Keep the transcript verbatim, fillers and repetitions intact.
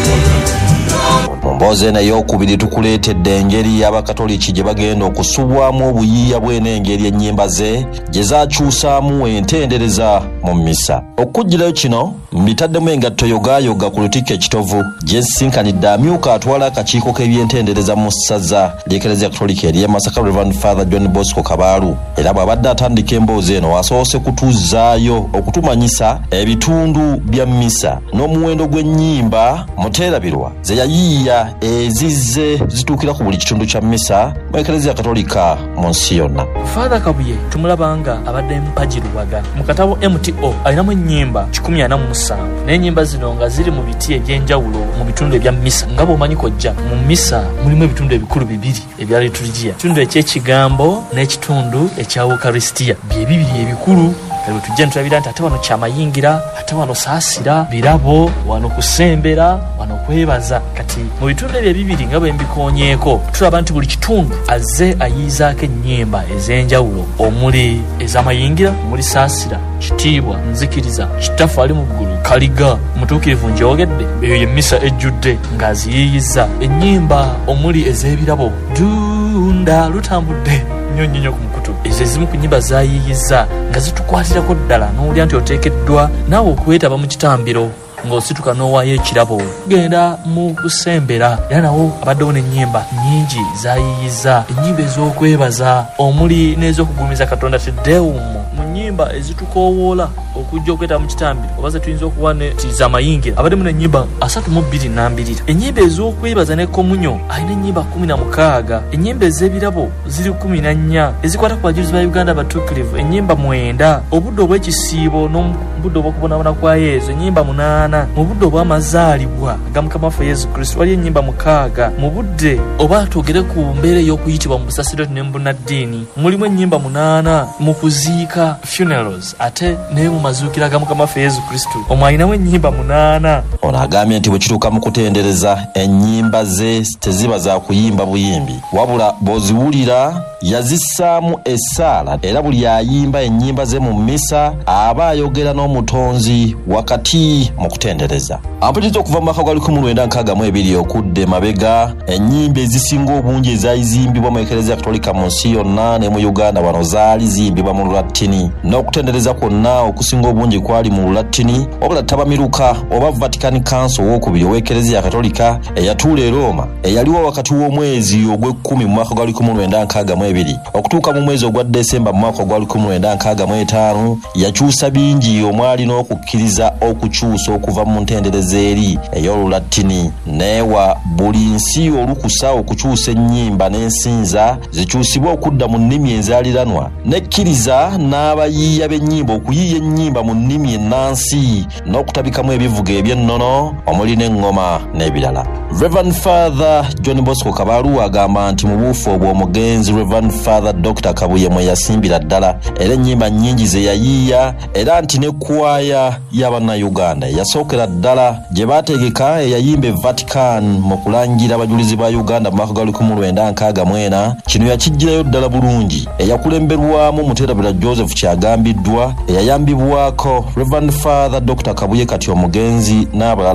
Mboze na yokubiri tukuleetedde engeri y'Abakatoliki gye bagenda okusubwamu obuyiiya bw'enengeri ennyimba ze gye zaakyusaamu entendereza mu mmisa. Okujjirayo kino mbitaddemu engatto yogayoga ku lutikko ekitovu gye nsinkanidde amyuka atwala akakiiko k'ebyentendereza mu ssaza ly'Eklezia Katolika ery'e Masaka, Reverend Father John Bosco Kabaalu, era bw'abadde atandika emboozi eno asoose kutuzzaayo okutumanyisa ebitundu bya mmisa n'omuwendo gw'ennyimba muteerabirwa ze yayiiya ezizze zituukira ku buli kitundu kya mmisa mu Eklezia Katolika mu nsi yonna. Father Kabuye tumulabanga abadde mpajiruwaga mu katabo M T O alinamu ennyimba kikumi ana mu musanvu n'ennyimba zino nga ziri mu biti eby'enjawulo mu bitundu ebya mmisa. Nga bw'omanyi kojja mu mmisa mulimu ebitundu ebikulu bibiri ebya liturgia, ekitundu eky'ekigambo n'ekitundu ekya Eucharistia, bye bibiri ebikulu. Kale tujja ntulabira nti ate wano kyamayingira, ate wano saasira, birabo, wano kusembera, wano kwebaza. Kati mu bitundu ebyo bibiri nga bwe mbikonyeeko tulaba nti buli kitundu azze ayiizaako ennyimba ez'enjawulo, omuli ez'amayingira, omuli saasira, kitiibwa, nzikiriza, kitaffe ali mu ggulu, kaliga, mutuukirivu njogedde, eyo ye mmisa ejjudde ng'aziyiiyizza. Ennyimba omuli ez'ebirabo, dunda lutambudde nnyo nnyo ku mukutu, ezo ezimu ku nnyimba zaayiiyizza nga zitukwatirako ddala n'olya nti oteekeddwa naawe okwetaba mu kitambiro ng'osituka n'owaayo ekirabo genda mu kusembera. Era nawo abaddewo n'ennyimba nnyingi zaayiiyizza, ennyimba ez'okwebaza omuli n'ez'okugulumiza Katonda teddewumo, mu nnyimba ezitukoowoola okujja okwetaba mu kitambiro oba ze tuyinza okuba nti z'amayingira. Abaddemu n'ennyimba asatu mu bbiri n'ambirira. Ennyimba ez'okwebaza ne komunyo alina ennyimba kumi na mukaaga. Ennyimba ez'ebirabo ziri kumi na nnya ezikwata ku bajulizi ba Uganda abatuukirivu, ennyimba mwenda. Obudde obw'ekisiibo n'obudde obw'okubonaabona kwa Yesu, ennyimba munaana. Mu budde obw'amazaalibwa ga Mukama waffe Yesu Kristo waliyo ennyimba mukaaga. Mu budde oba twogere ku mbeera ey'okuyitibwa mu busaserdoti ne mu bunnaddiini mulimu ennyimba munaana. Mu kuziika funerals ate ne mu mazuukira ga Mukama waffe Yesu Kristo omwo alinamu ennyimba munaana. Ono agambye nti bwe kituuka mu kutendereza ennyimba ze teziba za kuyimba buyimbi, wabula bw'oziwulira yazissaamu essaala, era buli ayimba ennyimba ze mu mmisa aba ayogera n'omutonzi wakati mu kutendereza. Ampitiriza okuva mu mwaka gwa lukumi lwenda nkaaga mu ebiri okudde mabega, ennyimba ezisinga obungi ezaayizimbibwa mu Eklezia Katolika mu nsi yonna ne mu Uganda wano zaali ziyimbibwa mu Lulatini, n'okutendereza kwonna okusinga obungi kwali mu Lulatini, wabula Tabamiruka oba Vatican Council owookubiri ow'Eklezia Katolika eyatuula e Roma eyaliwo wakati w'omwezi ogw'ekkumi mu mwaka gwa lukumi lwenda nkaaga mu ebiri okutuuka mu mwezi ogwa Desemba mu mwaka gwa lukumi lwenda nkaaga mu etaano, yakyusa bingi omwali n'okukkiriza okukyusa okuva mu ntendereza eri ey'Olulatini neewa buli nsi olukusa okukyusa ennyimba n'ensinza zikyusibwe okudda mu nnimi enzaaliranwa, nekkiriza n'abayiiya b'ennyimba okuyiiya ennyimba mu nnimi ennansi n'okutabikamu ebivuga eby'ennono omuli n'eŋŋoma n'ebirala. Reverend Father John Bosco Kabaalu agamba nti mu buufu obwo omugenzi Reverend Father Doctor Kabuye mwe yasimbira ddala, era ennyimba nnyingi ze yayiiya, era nti n'ekkwaya y'Abannayuganda yasookera ddala gye baategeka eyayimba e Vatican mu kulangira abajulizi ba Uganda mu mwaka gwa lukumi lwenda nkaaga mu ena. Kino yakijjirayo ddala bulungi, eyakulemberwamu Muteerabira Joseph Kyagambiddwa, eyayambibwako Reverend Father Doctor Kabuye kati omugenzi n'abalala